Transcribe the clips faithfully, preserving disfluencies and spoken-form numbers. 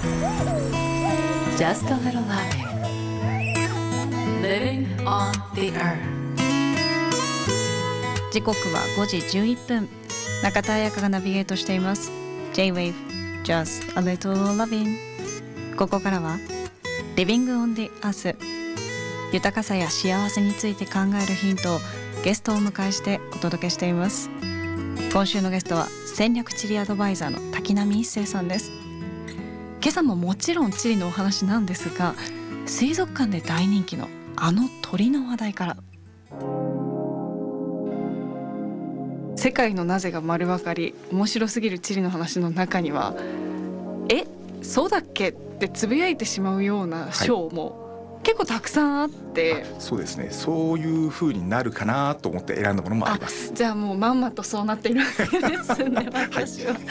Just a little Latin. Living on the earth. 時刻はごじじゅういっぷん。中田彩香がナビゲートしています J-Wave Just a Little Loving。 ここからは Living on the Earth、 豊かさや幸せについて考えるヒントをゲストをお迎えしてお届けしています。今週のゲストは戦略地理アドバイザーの滝波一生さんです。今朝ももちろん地理のお話なんですが、水族館で大人気のあの鳥の話題から。世界のなぜが丸分かり、面白すぎる地理の話の中には、え、そうだっけってつぶやいてしまうような章も結構たくさんあって、はい、 そうですね、そういう風になるかなと思って選んだものもあります。 じゃあもうまんまとそうなっているわけですね私は、はい、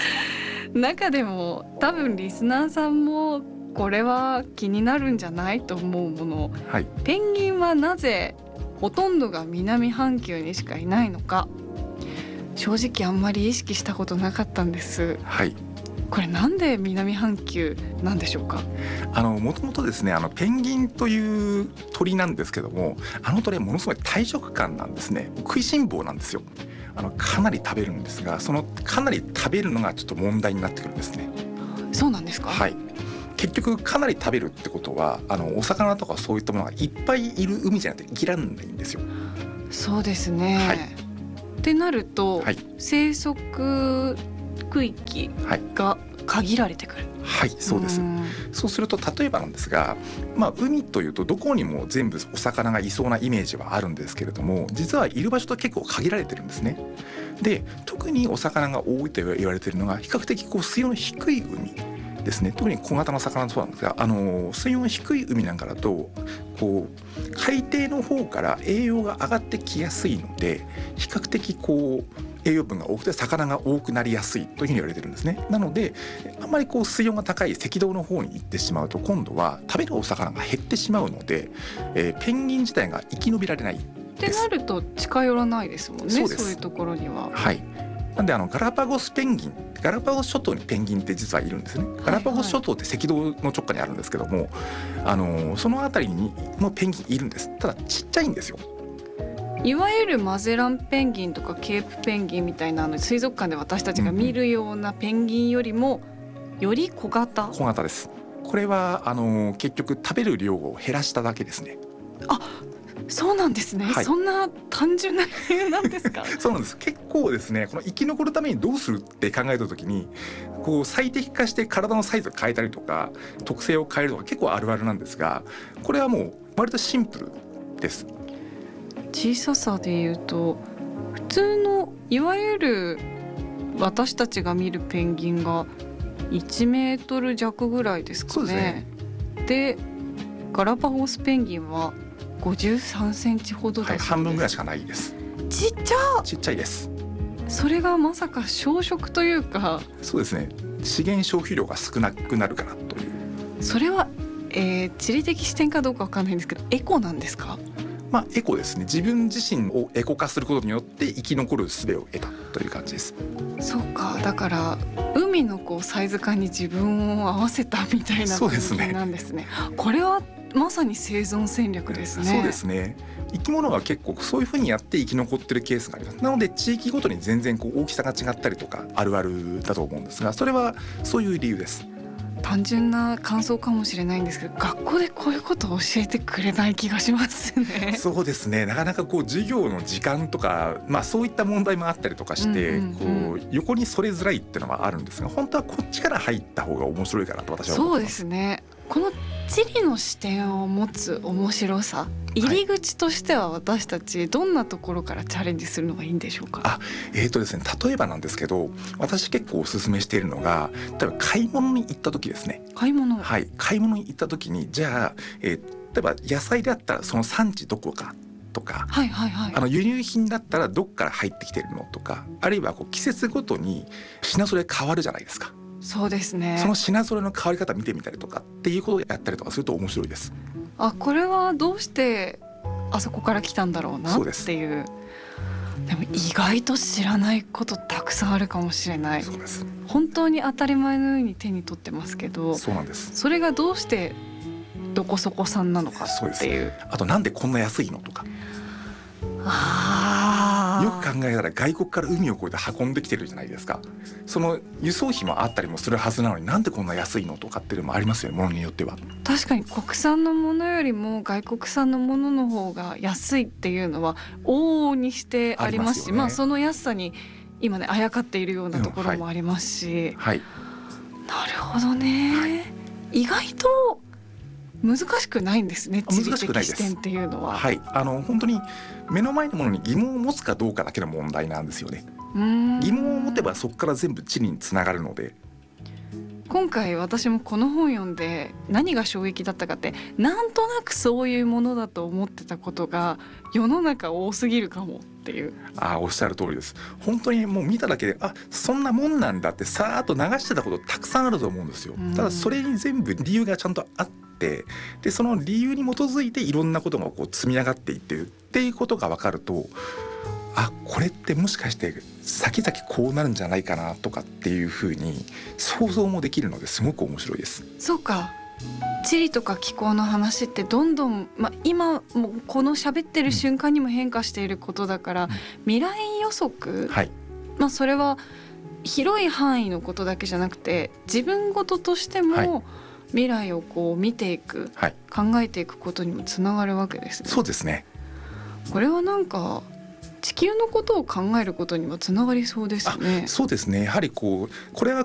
中でも多分リスナーさんもこれは気になるんじゃないと思うもの、はい、ペンギンはなぜほとんどが南半球にしかいないのか、正直あんまり意識したことなかったんです。はい。これなんで南半球なんでしょうか。 あのもともとですね、あのペンギンという鳥なんですけども、あの鳥はものすごい大食漢なんですね。食いしん坊なんですよ。あのかなり食べるんですが、そのかなり食べるのがちょっと問題になってくるんですね。 そうなんですか。 はい。結局かなり食べるってことは、あのお魚とかそういったものがいっぱいいる海じゃなくて生きられないんですよ。 そうですね。はい。ってなると、はい、生息区域が限られてくる。はい、そうです。そうすると例えばなんですが、まあ、海というとどこにも全部お魚がいそうなイメージはあるんですけれども、実はいる場所と結構限られてるんですね。で、特にお魚が多いと言われているのが比較的こう水温の低い海ですね。特に小型の魚もそうなんですが、あの水温が低い海なんかだとこう海底の方から栄養が上がってきやすいので、比較的こう栄養分が多くて魚が多くなりやすいというふうに言われてるんですね。なのであんまりこう水温が高い赤道の方に行ってしまうと、今度は食べるお魚が減ってしまうので、えー、ペンギン自体が生き延びられないです。 ってなると近寄らないですもんね。そうです。そういうところには。はい。 なんであのガラパゴスペンギン、ガラパゴス諸島にペンギンって実はいるんですね。ガラパゴス諸島って赤道の直下にあるんですけども、はいはい、あのその辺りにもペンギンいるんです。ただちっちゃいんですよ。 いわゆるマゼランペンギンとかケープペンギンみたいなの水族館で私たちが見るようなペンギンよりもより小型。 小型です。これはあの結局食べる量を減らしただけですね。 あ、そうなんですね、はい、そんな単純な理由なんですか。 そうなんです。結構ですね、この生き残るためにどうするって考えた時に、こう最適化して体のサイズを変えたりとか特性を変えるとか結構あるあるなんですが、これはもう割とシンプルです。 小ささでいうと普通のいわゆる私たちが見るペンギンがいちメートル弱ぐらいですかね。そうですね。でガラパゴスペンギンはごじゅうさんセンチほどだそうです。 はい、半分ぐらいしかないです。 ちっちゃちっちゃいです。 それがまさか小食というか。 そうですね、資源消費量が少なくなるからという。 それは、えー、地理的視点かどうかわかんないんですけど、エコなんですか。 まあ、エコですね。自分自身をエコ化することによって生き残る術を得たという感じです。 そうか、だから海のこうサイズ感に自分を合わせたみたいな感じなんですね。これはまさに生存戦略ですね。 そうですね。生き物は結構そういう風にやって生き残ってるケースがあります。なので地域ごとに全然こう大きさが違ったりとかあるあるだと思うんですが、それはそういう理由です。 単純な感想かもしれないんですけど、学校でこういうことを教えてくれない気がしますね。 そうですね。なかなかこう授業の時間とか、まあ、そういった問題もあったりとかして、うんうんうん、こう横にそれづらいっていうのはあるんですが、本当はこっちから入った方が面白いかなと私は思ってます。 そうですね。この地理の視点を持つ面白さ、入り口としては私たちどんなところからチャレンジするのがいいんでしょうか。 あ、えーとですね、例えばなんですけど、私結構おすすめしているのが、例えば買い物に行った時ですね。 買い物、 はい、買い物に行った時に、じゃあ、えー、例えば野菜であったらその産地どこかとか、はいはいはい、あの輸入品だったらどっから入ってきてるのとか、あるいはこう季節ごとに品揃え変わるじゃないですか。 そうですね。 その品揃えの変わり方見てみたりとかっていうことをやったりとかすると面白いです。 あ、これはどうしてあそこから来たんだろうなっていう。 でも意外と知らないことたくさんあるかもしれない。 そうです。 本当に当たり前のように手に取ってますけど、 そうなんです。 それがどうしてどこそこ産なのかっていう。 あとなんでこんな安いのとか。 あよく考えたら外国から海を越えて運んできてるじゃないですか。その輸送費もあったりもするはずなのに、なんでこんな安いのとかっていうのもありますよね、ものによっては。 確かに国産のものよりも外国産のものの方が安いっていうのは往々にしてありますし、ありますよね。まあその安さに今ねあやかっているようなところもありますし、 うん、はい、はい、 なるほどね、はい、意外と難しくないんですね、地理的視点っていうのは。 はい、あの本当に目の前のものに疑問を持つかどうかだけの問題なんですよね。 うーん、 疑問を持てばそこから全部地理につながるので。 今回私もこの本読んで何が衝撃だったかって、なんとなくそういうものだと思ってたことが世の中多すぎるかもっていう。 ああ、おっしゃる通りです。本当にもう見ただけで、あ、そんなもんなんだってさーっと流してたことたくさんあると思うんですよ。ただそれに全部理由がちゃんとあって、でその理由に基づいていろんなことがこう積み上がっていってるっていうことが分かると、あ、これってもしかして先々こうなるんじゃないかなとかっていうふうに想像もできるので、すごく面白いです。 そうか、地理とか気候の話ってどんどん、ま、今もこの喋ってる瞬間にも変化していることだから、うん、未来予測、はい、まあ、それは広い範囲のことだけじゃなくて自分事としても、はい、未来をこう見ていく、はい、考えていくことにもつながるわけですね。 そうですね。 これはなんか地球のことを考えることにもつながりそうですね。 そうですね。やはりこうこれは